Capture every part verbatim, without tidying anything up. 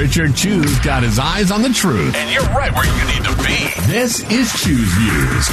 Richard Chew's got his eyes on the truth. And you're right where you need to be. This is Chew's Views.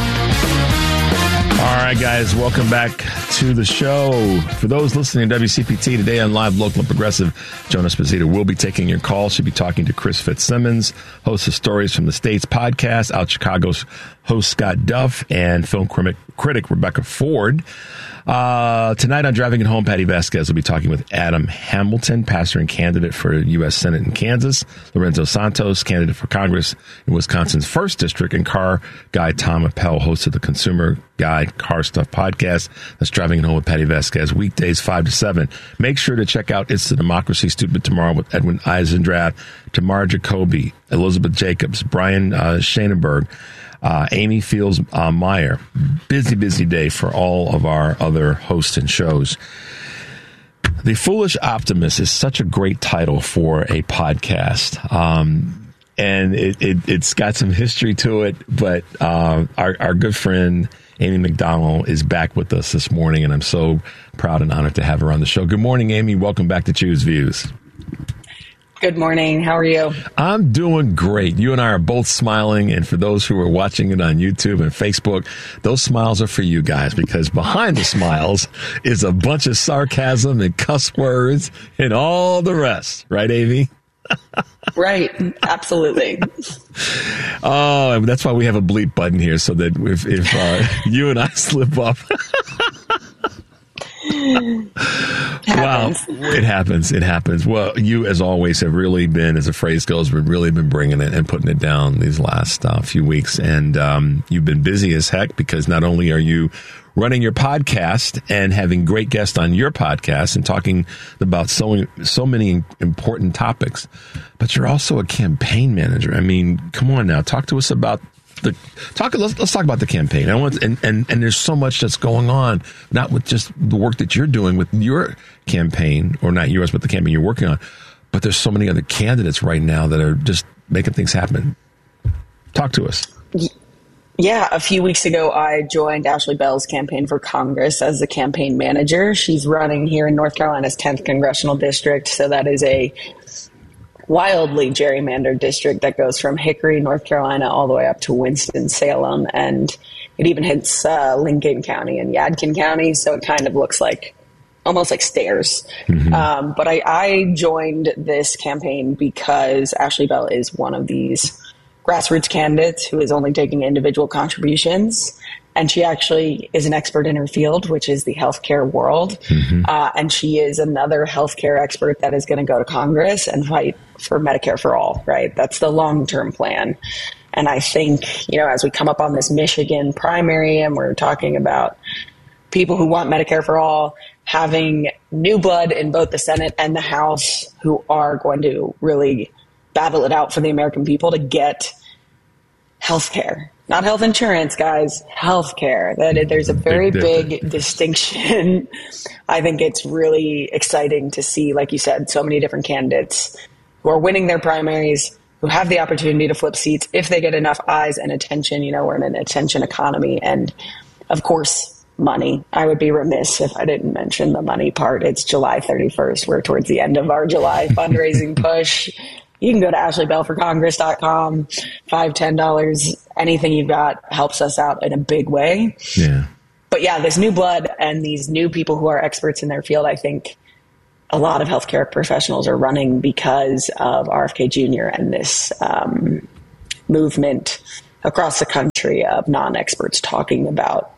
All right, guys, welcome back to the show. For those listening to W C P T today on Live, Local, and Progressive, Jonas Esposito will be taking your call. She'll be talking to Chris Fitzsimmons, host of Stories from the States podcast, Out Chicago's host Scott Duff, and film critic, critic Rebecca Ford. Uh, tonight on Driving It Home, Patty Vasquez will be talking with Adam Hamilton, pastor and candidate for U S Senate in Kansas, Lorenzo Santos, candidate for Congress in Wisconsin's first district, and car guy Tom Appel, host of the Consumer Guide Car Stuff podcast. That's Driving It Home with Patty Vasquez, weekdays five to seven. Make sure to check out It's the Democracy Stupid Tomorrow with Edwin Eisendrath, Tamara Jacoby, Elizabeth Jacobs, Brian uh, Schoenberg, Uh, Amy Fields uh, Meyer. Busy, busy day for all of our other hosts and shows. The Foolish Optimist is such a great title for a podcast. Um, and it, it, it's got some history to it, but uh, our, our good friend Amy McDonald is back with us this morning, and I'm so proud and honored to have her on the show. Good morning, Amy. Welcome back to Chew's Views. Good morning. How are you? I'm doing great. You and I are both smiling. And for those who are watching it on YouTube and Facebook, those smiles are for you guys, because behind the smiles is a bunch of sarcasm and cuss words and all the rest. Right, Amy? Right. Absolutely. Oh, that's why we have a bleep button here, so that if, if uh, you and I slip up. Wow, it happens. It happens. Well, you, as always, have really been, as the phrase goes, been really been bringing it and putting it down these last uh, few weeks. And um, you've been busy as heck, because not only are you running your podcast and having great guests on your podcast and talking about so, so many important topics, but you're also a campaign manager. I mean, come on now. Talk to us about The, talk. Let's, let's talk about the campaign. I want, and, and and there's so much that's going on, not with just the work that you're doing with your campaign, or not yours, but the campaign you're working on. But there's so many other candidates right now that are just making things happen. Talk to us. Yeah, a few weeks ago, I joined Ashley Bell's campaign for Congress as the campaign manager. She's running here in North Carolina's tenth congressional district, so that is a wildly gerrymandered district that goes from Hickory, North Carolina, all the way up to Winston-Salem, and it even hits uh, Lincoln County and Yadkin County, so it kind of looks like almost like stairs. Mm-hmm. Um, but I, I joined this campaign because Ashley Bell is one of these grassroots candidates who is only taking individual contributions. And she actually is an expert in her field, which is the healthcare world. Mm-hmm. Uh, and she is another healthcare expert that is going to go to Congress and fight for Medicare for all, right? That's the long-term plan. And I think, you know, as we come up on this Michigan primary and we're talking about people who want Medicare for all, having new blood in both the Senate and the House who are going to really battle it out for the American people to get healthcare. Not health insurance, guys, healthcare. That there's a very big, big distinction. I think it's really exciting to see, like you said, so many different candidates who are winning their primaries, who have the opportunity to flip seats if they get enough eyes and attention. You know, we're in an attention economy. And, of course, money. I would be remiss if I didn't mention the money part. It's July thirty-first. We're towards the end of our July fundraising push. You can go to ashley bell for congress dot com, five dollars, ten dollars, anything you've got helps us out in a big way. Yeah. But yeah, this new blood and these new people who are experts in their field, I think a lot of healthcare professionals are running because of R F K Junior and this um, movement across the country of non-experts talking about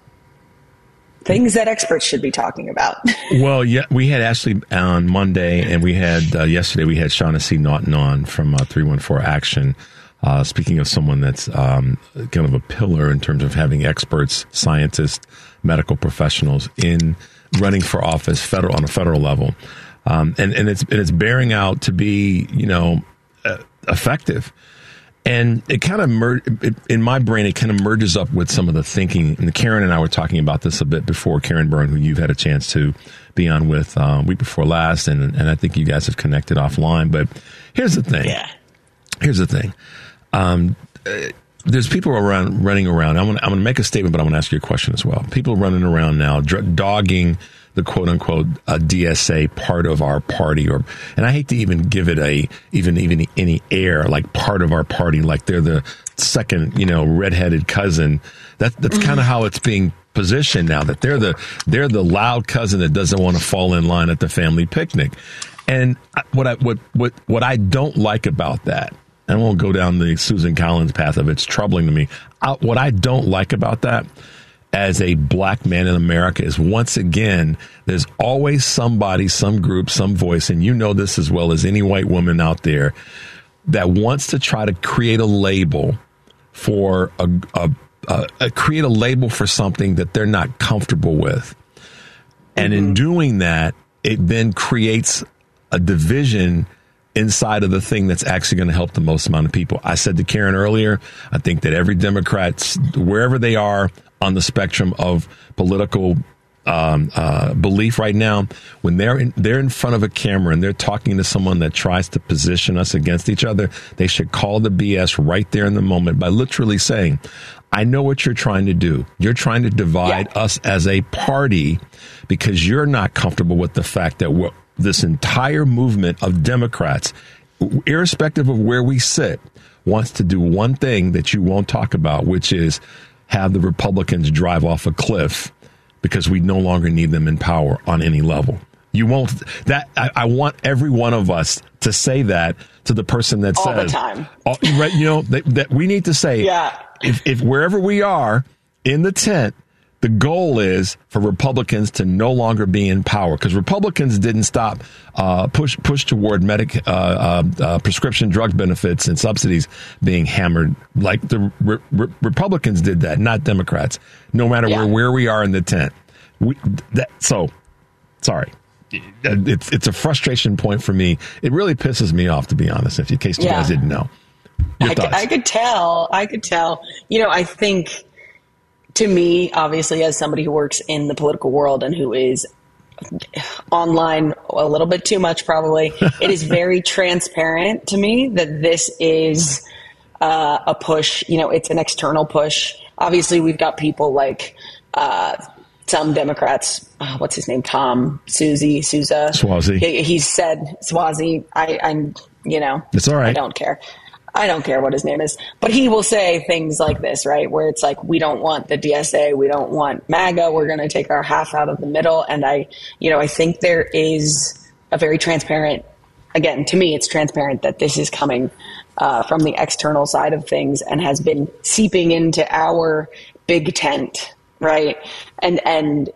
things that experts should be talking about. Well, yeah, we had Ashley on Monday, and we had uh, yesterday we had Shaughnessy Naughton on from uh, three one four Action. Uh, speaking of someone that's um, kind of a pillar in terms of having experts, scientists, medical professionals in running for office federal on a federal level, um, and and it's and it's bearing out to be, you know, uh, effective. And it kind of, mer- it, in my brain, it kind of merges up with some of the thinking. And Karen and I were talking about this a bit before. Karen Byrne, who you've had a chance to be on with uh, week before last, and and I think you guys have connected offline. But here's the thing. Yeah. Here's the thing. Um, uh, there's people around running around. I'm going I'm to make a statement, but I'm going to ask you a question as well. People running around now, dr- dogging the quote unquote uh, D S A part of our party, or and I hate to even give it a even even any air like part of our party, like they're the second, you know, redheaded cousin. That that's kind of how it's being positioned now, that they're the they're the loud cousin that doesn't want to fall in line at the family picnic. And what I what what what I don't like about that, and I won't go down the Susan Collins path of it's troubling to me. I, what I don't like about that as a black man in America is, once again, there's always somebody, some group, some voice, and you know this as well as any white woman out there, that wants to try to create a label for a, a, a, a create a label for something that they're not comfortable with. And mm-hmm. in doing that, it then creates a division inside of the thing that's actually going to help the most amount of people. I said to Karen earlier, I think that every Democrat, wherever they are on the spectrum of political um, uh, belief right now, when they're in, they're in front of a camera and they're talking to someone that tries to position us against each other, they should call the B S right there in the moment by literally saying, I know what you're trying to do. You're trying to divide yeah. us as a party because you're not comfortable with the fact that we're this entire movement of Democrats, irrespective of where we sit, wants to do one thing that you won't talk about, which is have the Republicans drive off a cliff because we no longer need them in power on any level. You won't. That I, I want every one of us to say that to the person that all says, all the time. All, right, you know, that, that we need to say, yeah. if, if wherever we are in the tent, the goal is for Republicans to no longer be in power, because Republicans didn't stop uh, push push toward medic uh, uh, uh, prescription drug benefits and subsidies being hammered like the re- re- Republicans did that, not Democrats. No matter yeah. where, where we are in the tent, we that so sorry. It's it's a frustration point for me. It really pisses me off, to be honest. If in case you yeah. guys didn't know, your I, thoughts? I could tell. I could tell. You know, I think. To me, obviously, as somebody who works in the political world and who is online a little bit too much, probably, it is very transparent to me that this is uh, a push. You know, it's an external push. Obviously, we've got people like uh, some Democrats. Uh, what's his name? Tom Susie Souza. Suozzi. He, he's said Suozzi. I, I'm. You know, it's all right. I don't care. I don't care what his name is, but he will say things like this, right? Where it's like, we don't want the D S A. We don't want MAGA. We're going to take our half out of the middle. And I, you know, I think there is a very transparent, again, to me, it's transparent that this is coming uh, from the external side of things and has been seeping into our big tent, right? And, and,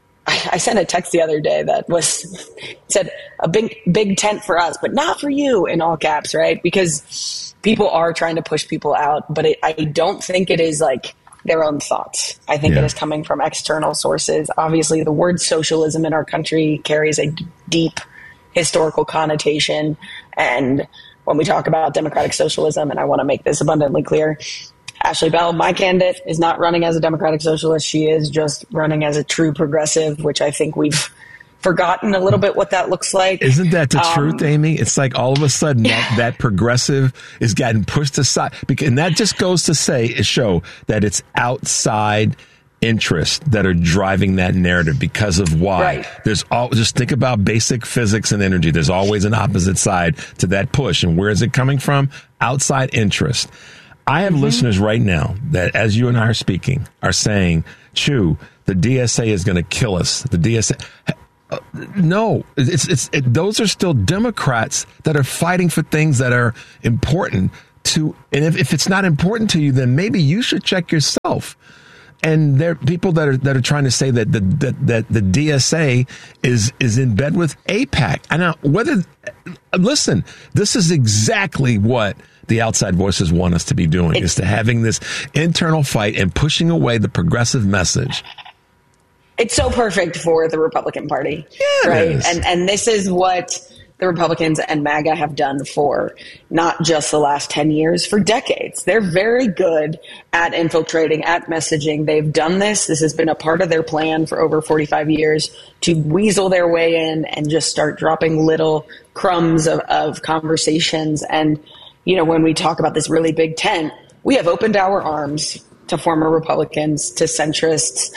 I sent a text the other day that was said a big, big tent for us, but not for you, in all caps, right? Because people are trying to push people out, but it, I don't think it is like their own thoughts. I think yeah. it is coming from external sources. Obviously, the word socialism in our country carries a d- deep historical connotation. And when we talk about democratic socialism, and I want to make this abundantly clear, Ashley Bell, my candidate, is not running as a democratic socialist. She is just running as a true progressive, which I think we've forgotten a little bit what that looks like. Isn't that the um, truth, Amy? It's like all of a sudden that, that progressive is getting pushed aside. And that just goes to say, show that it's outside interests that are driving that narrative because of why. Right. There's all, just think about basic physics and energy. There's always an opposite side to that push. And where is it coming from? Outside interest. I have mm-hmm. listeners right now that, as you and I are speaking, are saying, Chew, the D S A is going to kill us. The D S A. Uh, no, it's it's it, those are still Democrats that are fighting for things that are important to. And if, if it's not important to you, then maybe you should check yourself. And there are people that are that are trying to say that the that, that the D S A is is in bed with AIPAC. And now, whether listen, this is exactly what the outside voices want us to be doing, it's, is to having this internal fight and pushing away the progressive message. It's so perfect for the Republican Party, yeah, right? And and this is what the Republicans and MAGA have done for not just the last ten years, for decades. They're very good at infiltrating, at messaging. They've done this. This has been a part of their plan for over forty-five years to weasel their way in and just start dropping little crumbs of, of conversations. And, you know, when we talk about this really big tent, we have opened our arms to former Republicans, to centrists,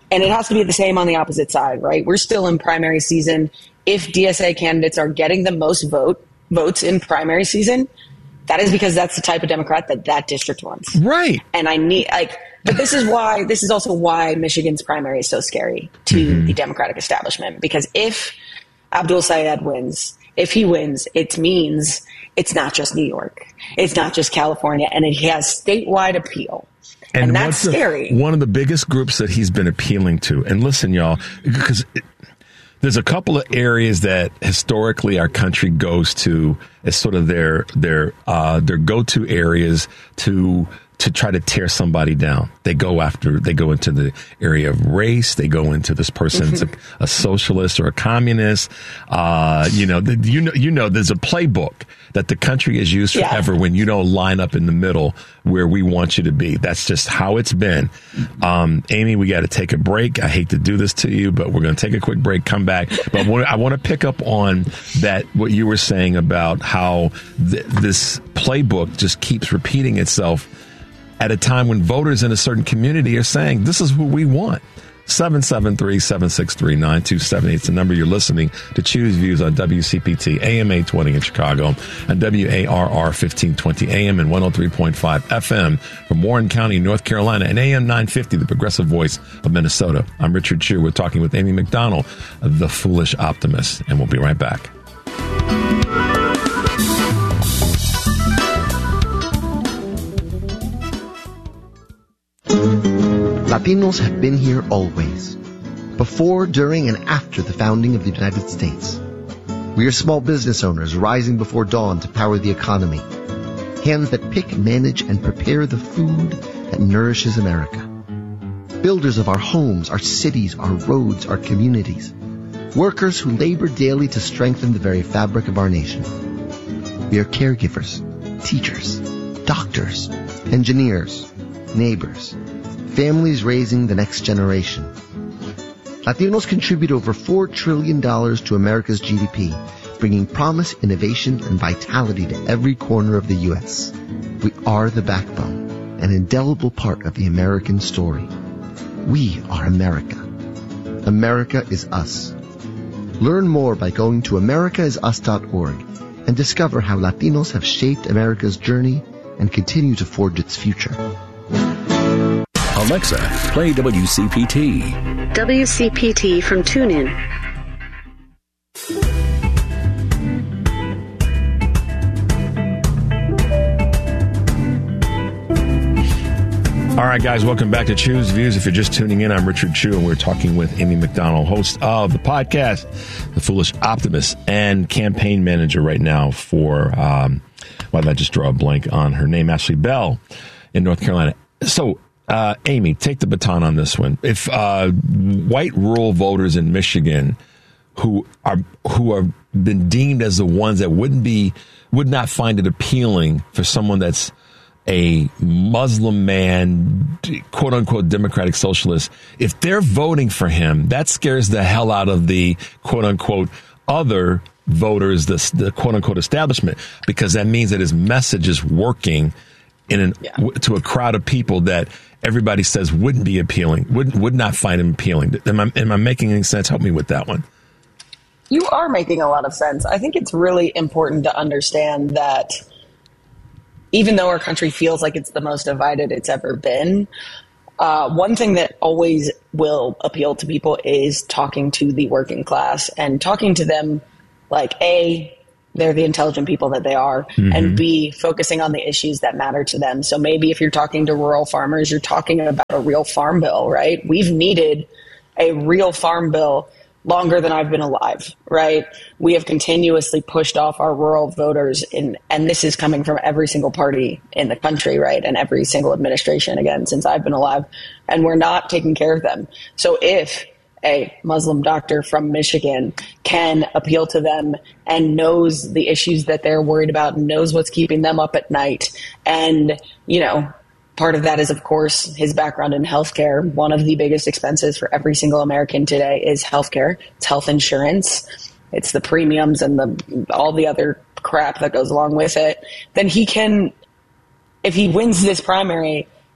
And it has to be the same on the opposite side, right? We're still in primary season. If D S A candidates are getting the most vote votes in primary season, that is because that's the type of Democrat that that district wants. Right. And I need, like, but this is why, this is also why Michigan's primary is so scary to mm-hmm. the Democratic establishment. Because if Abdul Sayed wins, if he wins, it means it's not just New York. It's not just California. And it has statewide appeal. And, and that's the, scary. One of the biggest groups that he's been appealing to, and listen, y'all, because it, there's a couple of areas that historically our country goes to as sort of their their uh, their go-to areas to to try to tear somebody down. They go after, they go into the area of race. They go into this person's mm-hmm. a, a socialist or a communist. Uh, you know, the, you know, you know, there's a playbook that the country has used yeah. forever when you don't line up in the middle where we want you to be. That's just how it's been. Um, Amy, we got to take a break. I hate to do this to you, but we're going to take a quick break, come back. But I want to pick up on that, what you were saying about how th- this playbook just keeps repeating itself at a time when voters in a certain community are saying, this is what we want. seven seven three, seven six three, nine two seven eight. It's the number you're listening to Choose Views on W C P T, A M eight twenty in Chicago, and W A R R fifteen twenty A M and one oh three point five F M from Warren County, North Carolina, and A M nine fifty, the progressive voice of Minnesota. I'm Richard Chu. We're talking with Amy McDonald, the foolish optimist, and we'll be right back. Latinos have been here always, before, during, and after the founding of the United States. We are small business owners rising before dawn to power the economy, hands that pick, manage, and prepare the food that nourishes America. Builders of our homes, our cities, our roads, our communities. Workers who labor daily to strengthen the very fabric of our nation. We are caregivers, teachers, doctors, engineers, neighbors, families raising the next generation. Latinos contribute over four trillion dollars to America's G D P, bringing promise, innovation, and vitality to every corner of the U S. We are the backbone, an indelible part of the American story. We are America. America is us. Learn more by going to america is us dot org and discover how Latinos have shaped America's journey and continue to forge its future. Alexa, play W C P T. W C P T from TuneIn. All right, guys, welcome back to Choose Views. If you're just tuning in, I'm Richard Chu, and we're talking with Amy McDonald, host of the podcast, The Foolish Optimist, and campaign manager right now for, um, why did I just draw a blank on her name, Ashley Bell in North Carolina. So, Uh, Amy, take the baton on this one. If uh, white rural voters in Michigan who are who are been deemed as the ones that wouldn't be would not find it appealing for someone that's a Muslim man, quote unquote Democratic Socialist, if they're voting for him, that scares the hell out of the quote unquote other voters, the, the quote unquote establishment, because that means that his message is working in an, yeah. w- to a crowd of people that everybody says wouldn't be appealing, would would not find him appealing. Am I, am I making any sense? Help me with that one. You are making a lot of sense. I think it's really important to understand that even though our country feels like it's the most divided it's ever been, uh, one thing that always will appeal to people is talking to the working class and talking to them like, A, they're the intelligent people that they are, mm-hmm. and B, focusing on the issues that matter to them. So maybe if you're talking to rural farmers, you're talking about a real farm bill, right? We've needed a real farm bill longer than I've been alive, right? We have continuously pushed off our rural voters, in, and this is coming from every single party in the country, right? And every single administration, again, since I've been alive, and we're not taking care of them. So if a Muslim doctor from Michigan can appeal to them and knows the issues that they're worried about, knows what's keeping them up at night. And, you know, part of that is, of course, his background in healthcare. One of the biggest expenses for every single American today is healthcare. It's health insurance. It's the premiums and the all the other crap that goes along with it. Then he can, if he wins this primary,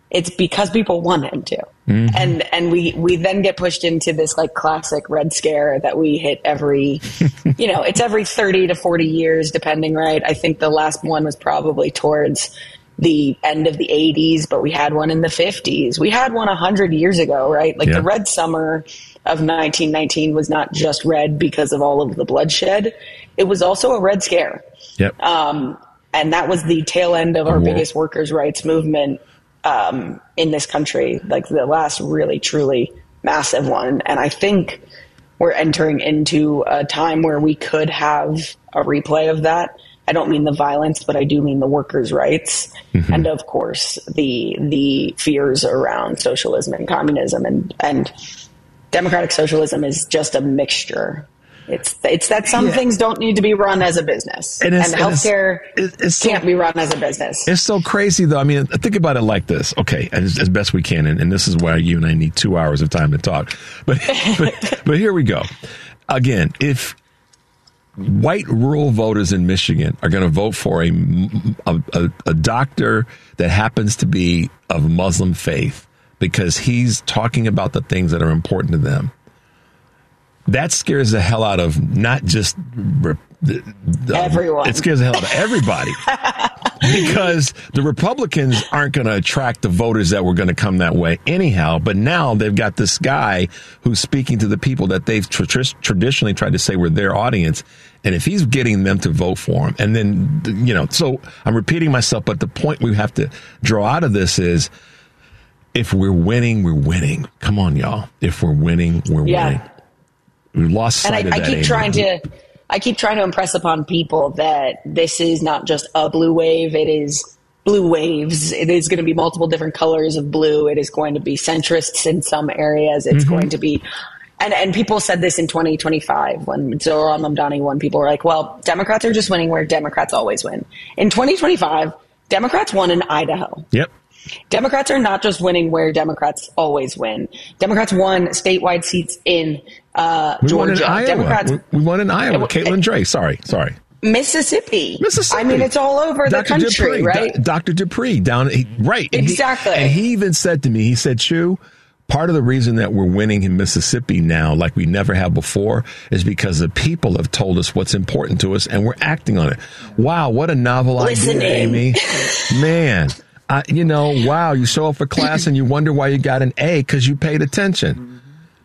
it's because people want him to. Mm-hmm. And and we, we then get pushed into this like classic Red Scare that we hit every, you know, it's every thirty to forty years, depending, right? I think the last one was probably towards the end of the eighties, but we had one in the fifties. We had one one hundred years ago, right? Like yeah. the Red Summer of nineteen nineteen was not just red because of all of the bloodshed. It was also a Red Scare. Yep. Um, and that was the tail end of our War. biggest workers' rights movement um, in this country, like the last really, truly massive one. And I think we're entering into a time where we could have a replay of that. I don't mean the violence, but I do mean the workers' rights. Mm-hmm. And of course, the the fears around socialism and communism and, and democratic socialism is just a mixture. It's it's that some yeah. things don't need to be run as a business, and, and healthcare it's, it's so, can't be run as a business. It's so crazy, though. I mean, think about it like this. Okay, as, as best we can, and, and this is why you and I need two hours of time to talk. But but, but here we go. Again, if white rural voters in Michigan are going to vote for a, a a doctor that happens to be of Muslim faith because he's talking about the things that are important to them, that scares the hell out of not just the, the, everyone. It scares the hell out of everybody because the Republicans aren't going to attract the voters that were going to come that way anyhow. But now they've got this guy who's speaking to the people that they've tra- traditionally tried to say were their audience. And if he's getting them to vote for him, and then, you know, so I'm repeating myself, but the point we have to draw out of this is if we're winning, we're winning. Come on, y'all. If we're winning, we're yeah. winning. We lost sight and I, of that. I keep Amy. trying to, I keep trying to impress upon people that this is not just a blue wave. It is blue waves. It is going to be multiple different colors of blue. It is going to be centrists in some areas. It's mm-hmm. going to be, and, and people said this in twenty twenty-five when Zohran Mamdani won. People were like, well, Democrats are just winning where Democrats always win. In twenty twenty-five, Democrats won in Idaho. Yep. Democrats are not just winning where Democrats always win. Democrats won statewide seats in uh, we Georgia. Won in Iowa. Democrats, we, we won in Iowa. It, Caitlin Dray. Sorry, sorry. Mississippi. Mississippi. I mean, it's all over Doctor the country, Dupree, right? Do- Doctor Dupree down, he, right. And exactly. He, and he even said to me, he said, Chu, part of the reason that we're winning in Mississippi now, like we never have before, is because the people have told us what's important to us and we're acting on it. Wow, what a novel Listening. idea, Amy. Man. Uh, you know, wow, you show up for class and you wonder why you got an A because you paid attention.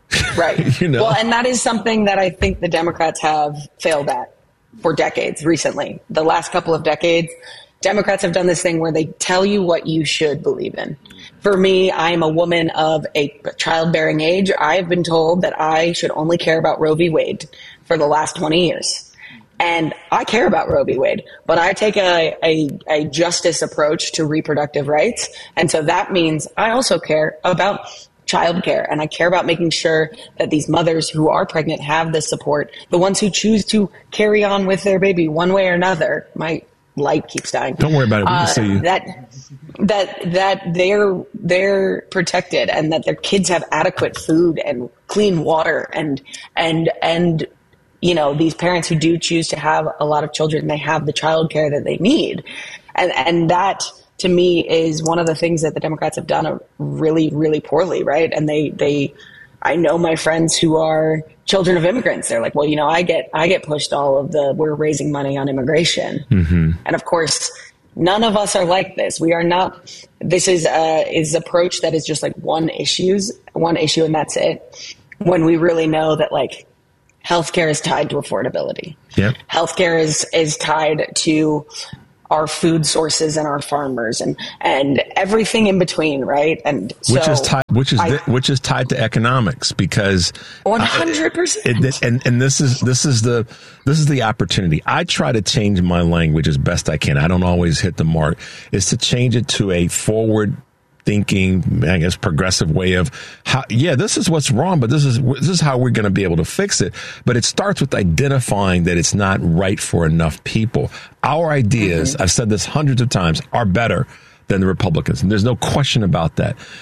Right. you know? Well, and that is something that I think the Democrats have failed at for decades recently. The last couple of decades, Democrats have done this thing where they tell you what you should believe in. For me, I am a woman of a childbearing age. I have been told that I should only care about Roe v. Wade for the last twenty years. And I care about Roe v. Wade, but I take a, a, a justice approach to reproductive rights. And so that means I also care about childcare, and I care about making sure that these mothers who are pregnant have the support, the ones who choose to carry on with their baby one way or another. My light keeps dying. Don't worry about it. We can uh, see you. That, that, that they're, they're protected and that their kids have adequate food and clean water and, and, and, you know, these parents who do choose to have a lot of children, they have the childcare that they need. And, and that, to me, is one of the things that the Democrats have done really, really poorly, right? And they, they, I know my friends who are children of immigrants. They're like, well, you know, I get, I get pushed all of the, we're raising money on immigration. Mm-hmm. And of course, none of us are like this. We are not, this is a, is approach that is just like one issues, one issue, and that's it. When we really know that, like, healthcare is tied to affordability. Yep. Healthcare is, is tied to our food sources and our farmers and, and everything in between, right? And so which is tied, which is I, the, which is tied to economics because one hundred percent. Uh, and and this is this is the this is the opportunity. I try to change my language as best I can. I don't always hit the mark. Is to change it to a forward thinking, I guess, progressive way of how, yeah, this is what's wrong, but this is, this is how we're going to be able to fix it. But it starts with identifying that it's not right for enough people. Our ideas, mm-hmm. I've said this hundreds of times, are better than the Republicans. And there's no question about that.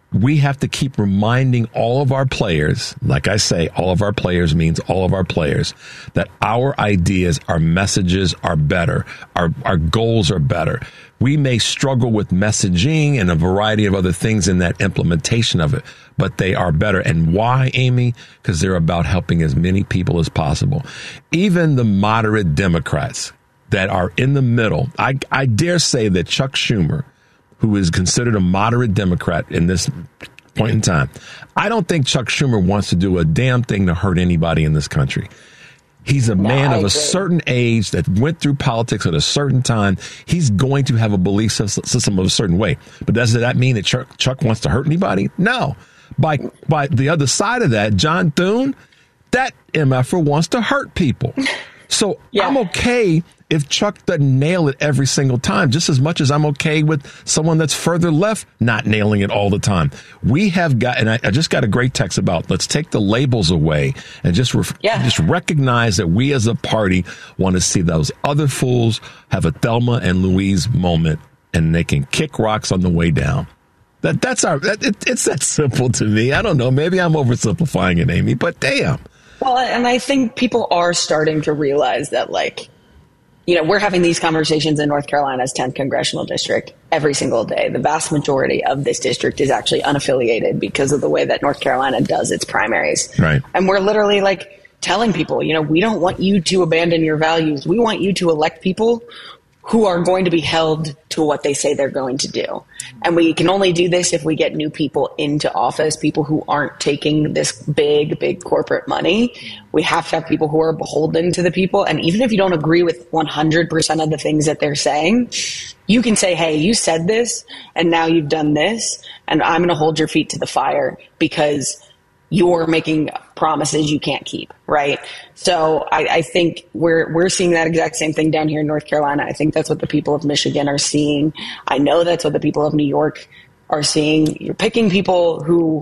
we have to keep reminding all of our players, like I say, all of our players means all of our players, that our ideas, our messages are better. Our, our goals are better. We may struggle with messaging and a variety of other things in that implementation of it, but they are better. And why, Amy? Because they're about helping as many people as possible. Even the moderate Democrats that are in the middle, I, I dare say that Chuck Schumer, who is considered a moderate Democrat in this point in time, I don't think Chuck Schumer wants to do a damn thing to hurt anybody in this country. He's a no, man of a certain age that went through politics at a certain time. He's going to have a belief system of a certain way. But does that mean that Chuck, Chuck wants to hurt anybody? No. By by the other side of that, John Thune, that M F er wants to hurt people. So yeah. I'm okay if Chuck doesn't nail it every single time, just as much as I'm okay with someone that's further left not nailing it all the time. We have got, and I, I just got a great text about, let's take the labels away and just ref, yeah. just recognize that we as a party want to see those other fools have a Thelma and Louise moment, and they can kick rocks on the way down. That That's our, that, it, it's that simple to me. I don't know. Maybe I'm oversimplifying it, Amy, but damn. Well, and I think people are starting to realize that, like, you know, we're having these conversations in North Carolina's tenth congressional district every single day. The vast majority of this district is actually unaffiliated because of the way that North Carolina does its primaries. Right. And we're literally like telling people, you know, we don't want you to abandon your values. We want you to elect people who are going to be held to what they say they're going to do. And we can only do this if we get new people into office, people who aren't taking this big, big corporate money. We have to have people who are beholden to the people. And even if you don't agree with one hundred percent of the things that they're saying, you can say, hey, you said this, and now you've done this, and I'm going to hold your feet to the fire because you're making promises you can't keep, right? So I, I think we're we're seeing that exact same thing down here in North Carolina. I think that's what the people of Michigan are seeing. I know that's what the people of New York are seeing. You're picking people who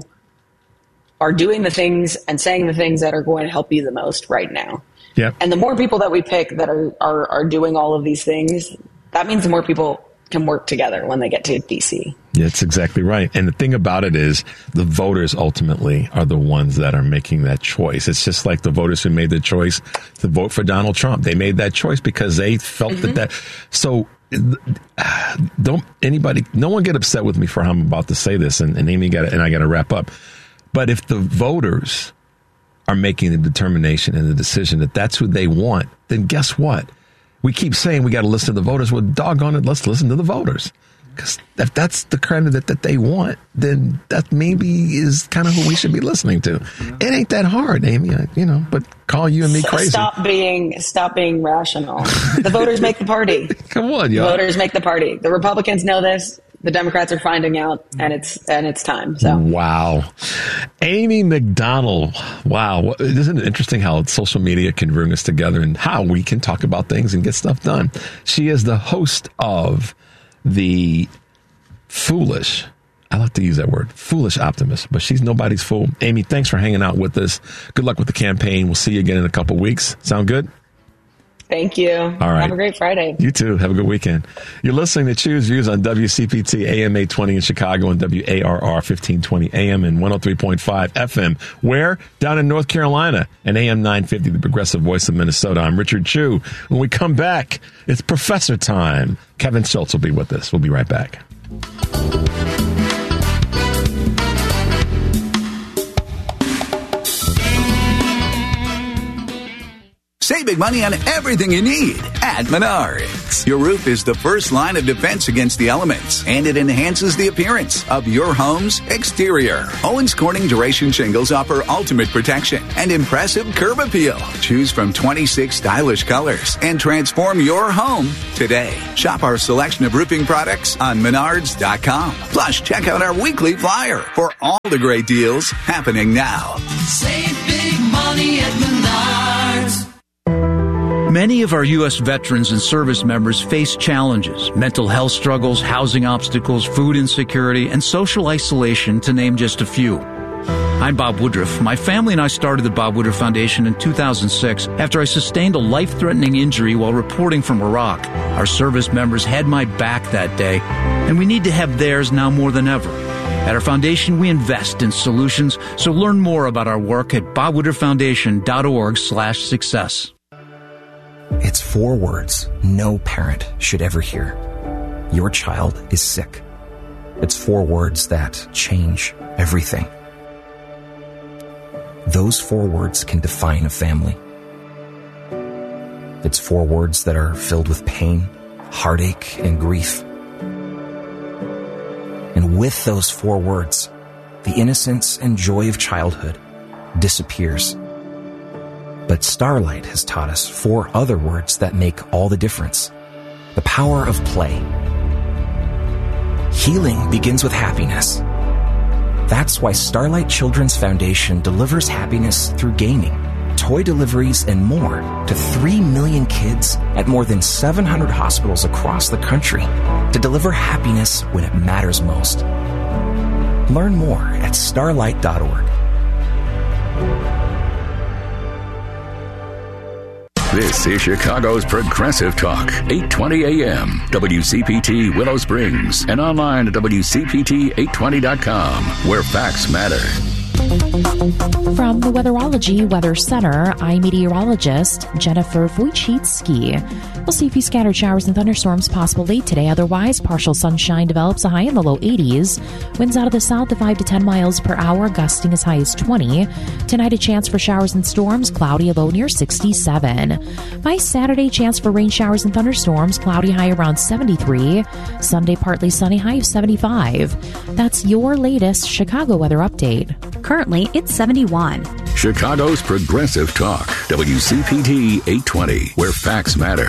are doing the things and saying the things that are going to help you the most right now. Yep. And the more people that we pick that are, are, are doing all of these things, that means the more people can work together when they get to D C. Yeah, that's exactly right. And the thing about it is the voters ultimately are the ones that are making that choice. It's just like the voters who made the choice to vote for Donald Trump. They made that choice because they felt mm-hmm. that that. So don't anybody, no one get upset with me for how I'm about to say this. And, and Amy got and I got to wrap up. But if the voters are making the determination and the decision that that's who they want, then guess what? We keep saying we got to listen to the voters. Well, doggone it, let's listen to the voters. Because if that's the candidate that they want, then that maybe is kind of who we should be listening to. It ain't that hard, Amy, you know, but call you and me crazy. Stop being, stop being rational. The voters make the party. Come on, y'all. The voters make the party. The Republicans know this. The Democrats are finding out, and it's and it's time. So wow, Amy McDonald. Wow, isn't it interesting how social media can bring us together and how we can talk about things and get stuff done? She is the host of the Foolish. I like to use that word, Foolish Optimist, but she's nobody's fool. Amy, thanks for hanging out with us. Good luck with the campaign. We'll see you again in a couple weeks. Sound good? Thank you. All right. Have a great Friday. You too. Have a good weekend. You're listening to Choose Views on W C P T A M eight twenty in Chicago and W A R R fifteen twenty A M and one oh three point five F M. Where? Down in North Carolina and A M nine fifty, the progressive voice of Minnesota. I'm Richard Chu. When we come back, it's Professor time. Kevin Schultz will be with us. We'll be right back. Save big money on everything you need at Menards. Your roof is the first line of defense against the elements, and it enhances the appearance of your home's exterior. Owens Corning Duration Shingles offer ultimate protection and impressive curb appeal. Choose from twenty-six stylish colors and transform your home today. Shop our selection of roofing products on Menards dot com. Plus, check out our weekly flyer for all the great deals happening now. Save big money at Menards. Many of our U S veterans and service members face challenges, mental health struggles, housing obstacles, food insecurity, and social isolation, to name just a few. I'm Bob Woodruff. My family and I started the Bob Woodruff Foundation in two thousand six after I sustained a life-threatening injury while reporting from Iraq. Our service members had my back that day, and we need to have theirs now more than ever. At our foundation, we invest in solutions, so learn more about our work at bobwooderfoundation.org slash success. It's four words no parent should ever hear. Your child is sick. It's four words that change everything. Those four words can define a family. It's four words that are filled with pain, heartache, and grief. And with those four words, the innocence and joy of childhood disappears. But Starlight has taught us four other words that make all the difference. The power of play. Healing begins with happiness. That's why Starlight Children's Foundation delivers happiness through gaming, toy deliveries, and more to three million kids at more than seven hundred hospitals across the country to deliver happiness when it matters most. Learn more at starlight dot org. This is Chicago's Progressive Talk, eight twenty A M, W C P T Willow Springs, and online at W C P T eight twenty dot com, where facts matter. From the Weatherology Weather Center, I'm meteorologist Jennifer Wojcicki. We'll see a few scattered showers and thunderstorms possible late today. Otherwise, partial sunshine develops, a high in the low eighties. Winds out of the south at five to ten miles per hour, gusting as high as twenty. Tonight, a chance for showers and storms, cloudy, a low near sixty-seven. By Saturday, chance for rain showers and thunderstorms, cloudy, high around seventy-three. Sunday, partly sunny, high of seventy-five. That's your latest Chicago weather update. Currently, it's seventy-one. Chicago's Progressive Talk, W C P T eight twenty, where facts matter.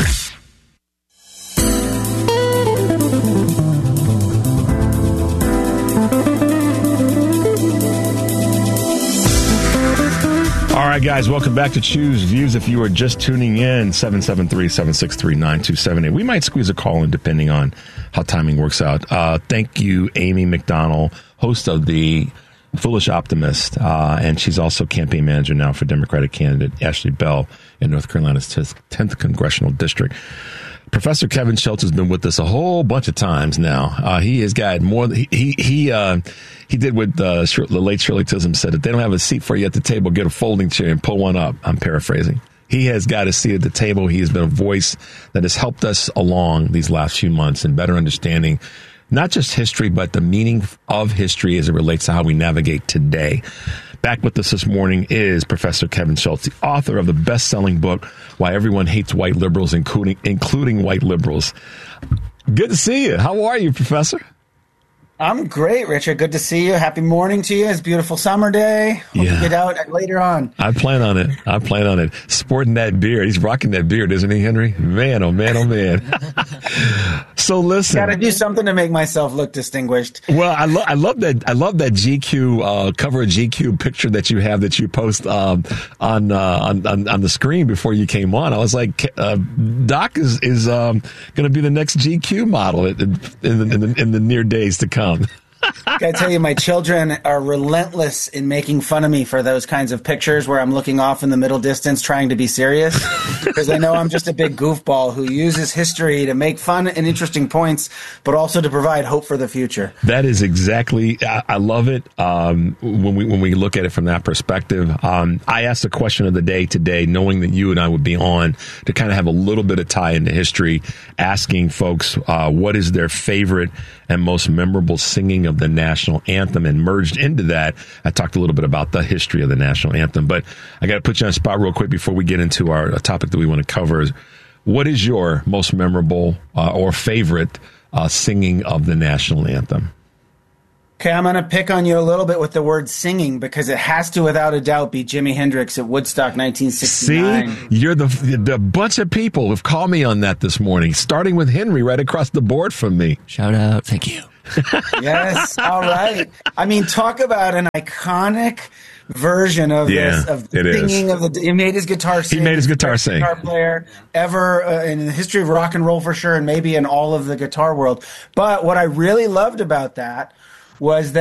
All right, guys, welcome back to Choose Views. If you are just tuning in, seven seven three, seven six three, nine two seven eight. We might squeeze a call in depending on how timing works out. Uh, thank you, Amy McDonald, host of the Foolish Optimist, uh, and she's also campaign manager now for Democratic candidate Ashley Bell in North Carolina's tenth Congressional District. Professor Kevin Schultz has been with us a whole bunch of times now. Uh, he has got more. He he he, uh, he did what uh, the late Shirley Chisholm said: if they don't have a seat for you at the table, get a folding chair and pull one up. I'm paraphrasing. He has got a seat at the table. He has been a voice that has helped us along these last few months in better understanding not just history, but the meaning of history as it relates to how we navigate today. Back with us this morning is Professor Kevin Schultz, the author of the best-selling book, Why Everyone Hates White Liberals, including including white liberals. Good to see you. How are you, Professor? I'm great, Richard. Good to see you. Happy morning to you. It's a beautiful summer day. Hope yeah. you get out later on. I plan on it. I plan on it. Sporting that beard. He's rocking that beard, isn't he, Henry? Man, oh, man, oh, man. So listen. Got to do something to make myself look distinguished. Well, I, lo- I love that. I love that G Q uh, cover of G Q picture that you have that you post um, on, uh, on on on the screen before you came on. I was like, uh, Doc is is um, going to be the next G Q model in, in, in, the, in the near days to come. Gotta tell you, my children are relentless in making fun of me for those kinds of pictures where I'm looking off in the middle distance trying to be serious, because they know I'm just a big goofball who uses history to make fun and interesting points, but also to provide hope for the future. That is exactly, I, I love it um, when we when we look at it from that perspective. Um, I asked the question of the day today, knowing that you and I would be on to kind of have a little bit of tie into history, asking folks uh, what is their favorite and most memorable singing of the national anthem, and merged into that, I talked a little bit about the history of the national anthem. But I got to put you on the spot real quick before we get into our a topic that we want to cover. What is your most memorable uh, or favorite uh, singing of the national anthem? Okay, I'm going to pick on you a little bit with the word singing, because it has to, without a doubt, be Jimi Hendrix at Woodstock nineteen sixty-nine. See, you're the the bunch of people who've called me on that this morning, starting with Henry right across the board from me. Shout out. Thank you. Yes. All right. I mean, talk about an iconic version of yeah, this, of the singing is. of the, he made his guitar sing. He made his guitar sing. Guitar player ever uh, in the history of rock and roll for sure, and maybe in all of the guitar world. But what I really loved about that was that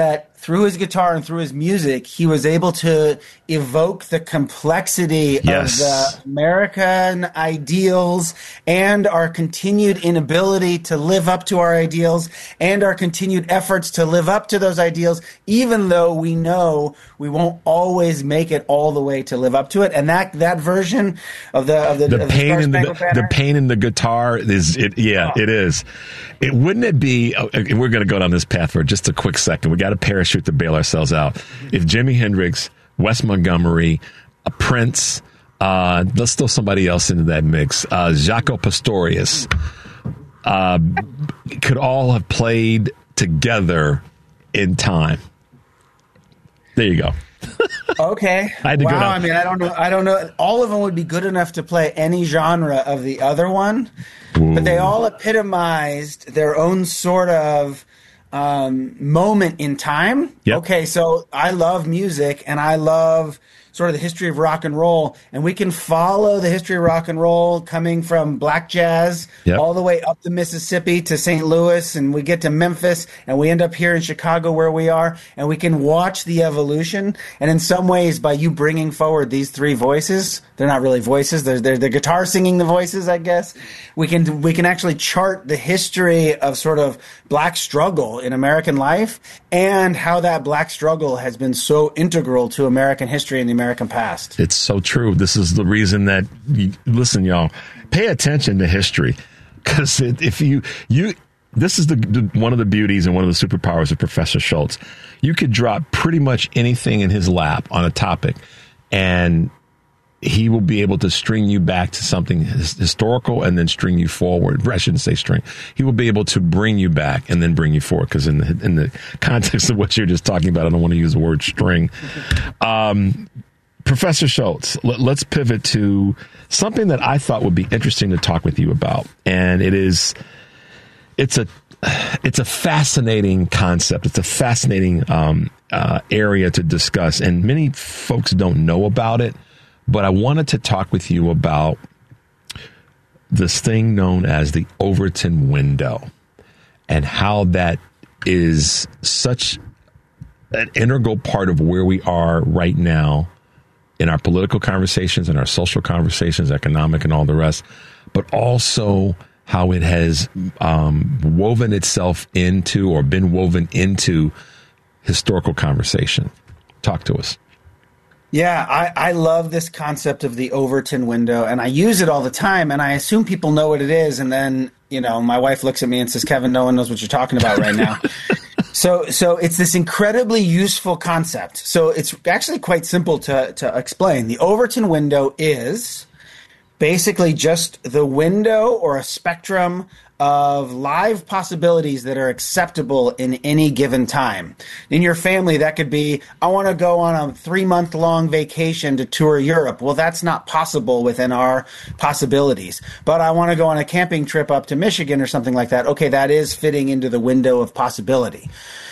through his guitar and through his music, he was able to evoke the complexity Yes. of the American ideals and our continued inability to live up to our ideals and our continued efforts to live up to those ideals, even though we know we won't always make it all the way to live up to it. And that, that version of the of the, the of the pain Star in the, Spangled Banner, the pain in the guitar is it yeah Oh. it is it wouldn't it be oh, and we're going to go down this path for just a quick second. We got to parachute to bail ourselves out. If Jimi Hendrix, Wes Montgomery, a Prince, uh let's throw somebody else into that mix, uh Jaco Pastorius, uh could all have played together in time. There you go. Okay. I had to wow. go down. I mean, I don't know. I don't know. All of them would be good enough to play any genre of the other one, Ooh. but they all epitomized their own sort of um, moment in time. Yep. Okay, so I love music and I love sort of the history of rock and roll, and we can follow the history of rock and roll coming from black jazz Yep. all the way up the Mississippi to Saint Louis, and we get to Memphis, and we end up here in Chicago where we are, and we can watch the evolution. And in some ways, by you bringing forward these three voices, they're not really voices, they're, they're the guitar singing the voices, I guess, we can we can actually chart the history of sort of black struggle in American life and how that black struggle has been so integral to American history and the American past. It's so true. This is the reason that, you, listen, y'all, pay attention to history, because if you you this is the, the one of the beauties and one of the superpowers of Professor Schultz. You could drop pretty much anything in his lap on a topic, and he will be able to string you back to something his, historical and then string you forward. I shouldn't say string. He will be able to bring you back and then bring you forward, because in the, in the context of what you're just talking about, I don't want to use the word string. Um, Professor Schultz, let, let's pivot to something that I thought would be interesting to talk with you about. And it is, it's a, it's a fascinating concept. It's a fascinating um, uh, area to discuss. And many folks don't know about it. But I wanted to talk with you about this thing known as the Overton window and how that is such an integral part of where we are right now in our political conversations, in our social conversations, economic and all the rest, but also how it has um, woven itself into or been woven into historical conversation. Talk to us. Yeah, I, I love this concept of the Overton window, and I use it all the time, and I assume people know what it is, and then, you know, my wife looks at me and says, Kevin, no one knows what you're talking about right now. So so it's this incredibly useful concept. So it's actually quite simple to, to explain. The Overton window is basically just the window or a spectrum of live possibilities that are acceptable in any given time. In your family, that could be, I want to go on a three-month-long vacation to tour Europe. Well, that's not possible within our possibilities. But I want to go on a camping trip up to Michigan or something like that. Okay, that is fitting into the window of possibility.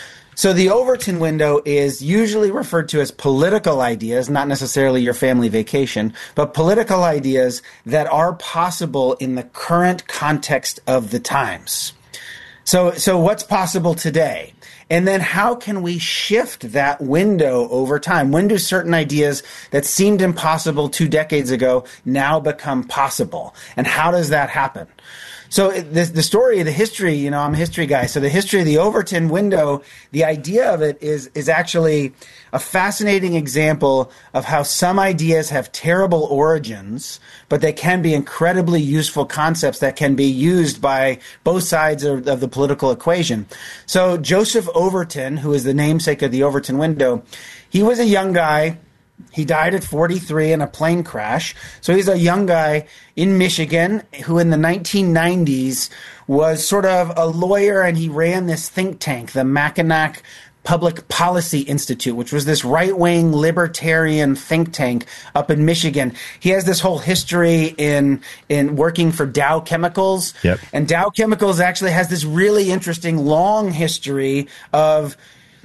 So the Overton window is usually referred to as political ideas, not necessarily your family vacation, but political ideas that are possible in the current context of the times. So, so what's possible today? And then how can we shift that window over time? When do certain ideas that seemed impossible two decades ago now become possible? And how does that happen? So the, the story, the history, you know, I'm a history guy. So the history of the Overton window, the idea of it is is actually a fascinating example of how some ideas have terrible origins, but they can be incredibly useful concepts that can be used by both sides of, of the political equation. So Joseph Overton, who is the namesake of the Overton window, he was a young guy. He died at forty-three in a plane crash. So he's a young guy in Michigan who in the nineteen nineties was sort of a lawyer, and he ran this think tank, the Mackinac Public Policy Institute, which was this right-wing libertarian think tank up in Michigan. He has this whole history in in working for Dow Chemicals. Yep. And Dow Chemicals actually has this really interesting long history of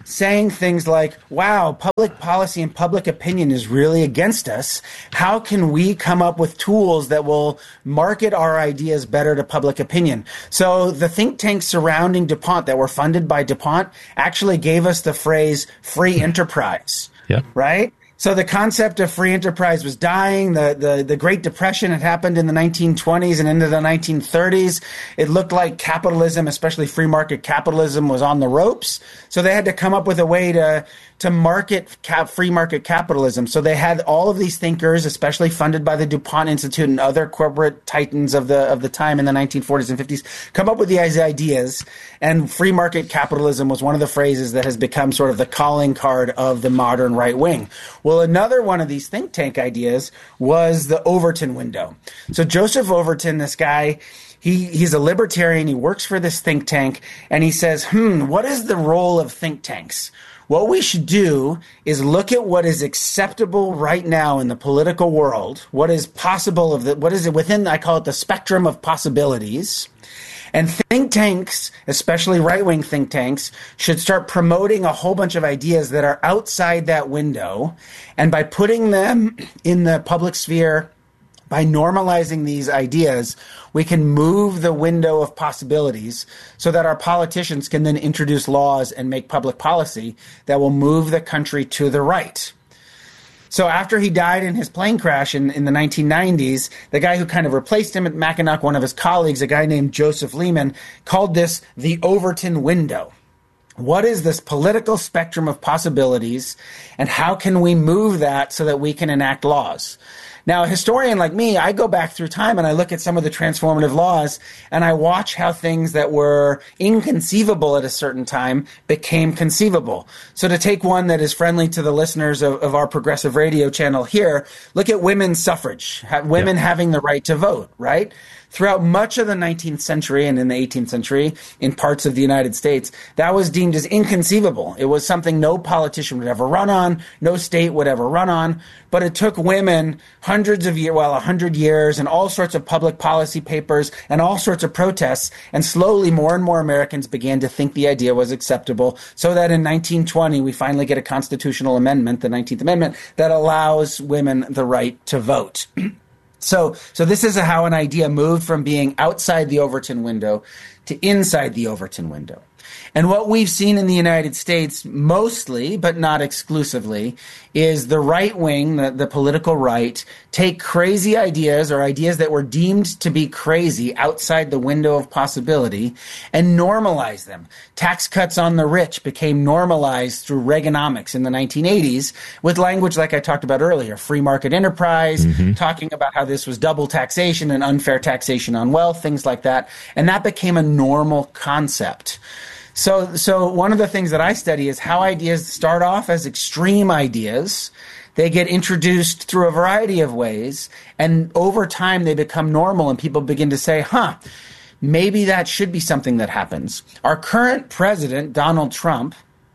saying things like, wow, public policy and public opinion is really against us. How can we come up with tools that will market our ideas better to public opinion? So the think tanks surrounding DuPont that were funded by DuPont actually gave us the phrase free enterprise, yep. right? So the concept of free enterprise was dying. The, the, the Great Depression had happened in the nineteen twenties and into the nineteen thirties. It looked like capitalism, especially free market capitalism, was on the ropes. So they had to come up with a way to to market cap, free market capitalism. So they had all of these thinkers, especially funded by the DuPont Institute and other corporate titans of the of the time in the nineteen forties and fifties, come up with these ideas. And free market capitalism was one of the phrases that has become sort of the calling card of the modern right wing. Well, another one of these think tank ideas was the Overton window. So Joseph Overton, this guy, he, he's a libertarian. He works for this think tank, and he says, hmm, what is the role of think tanks? What we should do is look at what is acceptable right now in the political world, what is possible of the, what is it within, I call it the spectrum of possibilities. And think tanks, especially right-wing think tanks, should start promoting a whole bunch of ideas that are outside that window. And by putting them in the public sphere, by normalizing these ideas, we can move the window of possibilities so that our politicians can then introduce laws and make public policy that will move the country to the right. So after he died in his plane crash in, in the nineteen nineties, the guy who kind of replaced him at Mackinac, one of his colleagues, a guy named Joseph Lehman, called this the Overton window. What is this political spectrum of possibilities, and how can we move that so that we can enact laws? Now, a historian like me, I go back through time and I look at some of the transformative laws and I watch how things that were inconceivable at a certain time became conceivable. So to take one that is friendly to the listeners of, of our progressive radio channel here, look at women's suffrage, women yep. having the right to vote, right? Throughout much of the nineteenth century and in the eighteenth century, in parts of the United States, that was deemed as inconceivable. It was something no politician would ever run on, no state would ever run on. But it took women hundreds of years, well, a hundred years, and all sorts of public policy papers and all sorts of protests, and slowly more and more Americans began to think the idea was acceptable, so that in nineteen twenty we finally get a constitutional amendment, the nineteenth Amendment, that allows women the right to vote. So, so this is how an idea moved from being outside the Overton window to inside the Overton window. And what we've seen in the United States mostly, but not exclusively, is the right wing, the, the political right, take crazy ideas or ideas that were deemed to be crazy outside the window of possibility and normalize them. Tax cuts on the rich became normalized through Reaganomics in the nineteen eighties with language like I talked about earlier, free market enterprise, mm-hmm. talking about how this was double taxation and unfair taxation on wealth, things like that. And that became a normal concept. So, so one of the things that I study is how ideas start off as extreme ideas. They get introduced through a variety of ways, and over time they become normal, and people begin to say, huh, maybe that should be something that happens. Our current president, Donald Trump,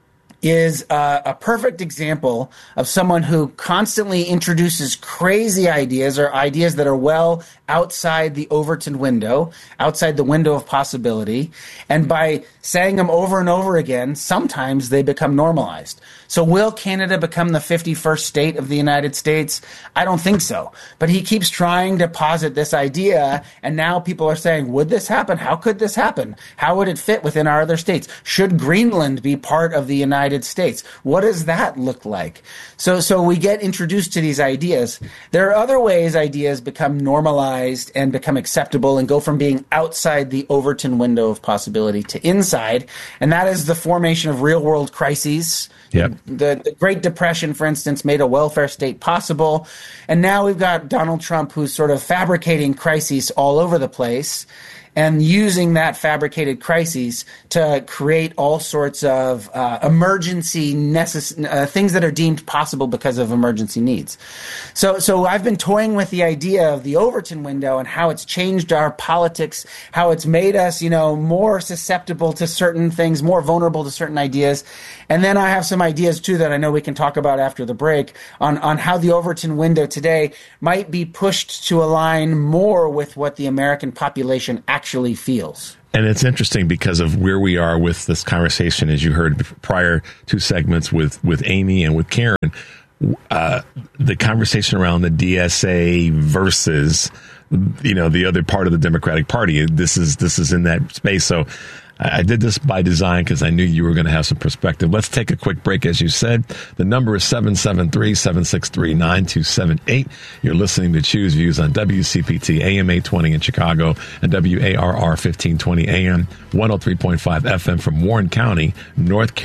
is uh, a perfect example of someone who constantly introduces crazy ideas or ideas that are well outside the Overton window, outside the window of possibility. And by saying them over and over again, sometimes they become normalized. So will Canada become the fifty-first state of the United States? I don't think so. But he keeps trying to posit this idea, and now people are saying, would this happen? How could this happen? How would it fit within our other states? Should Greenland be part of the United States? What does that look like? So, so we get introduced to these ideas. There are other ways ideas become normalized and become acceptable and go from being outside the Overton window of possibility to inside, and that is the formation of real-world crises. Yep. The, the Great Depression, for instance, made a welfare state possible. And now we've got Donald Trump who's sort of fabricating crises all over the place and using that fabricated crises to create all sorts of uh, emergency necess- uh, things that are deemed possible because of emergency needs. So, so I've been toying with the idea of the Overton window and how it's changed our politics, how it's made us, you know, more susceptible to certain things, more vulnerable to certain ideas. And then I have some ideas, too, that I know we can talk about after the break on, on how the Overton window today might be pushed to align more with what the American population actually feels. And it's interesting because of where we are with this conversation, as you heard prior two segments with, with Amy and with Karen, uh, the conversation around the D S A versus, you know, the other part of the Democratic Party. This is, this is in that space. So I did this by design because I knew you were going to have some perspective. Let's take a quick break. As you said, the number is seven seven three, seven six three, nine two seven eight. You're listening to Choose Views on W C P T, A M eight twenty in Chicago, and W A R R fifteen twenty A M, one oh three point five F M from Warren County, North Carolina.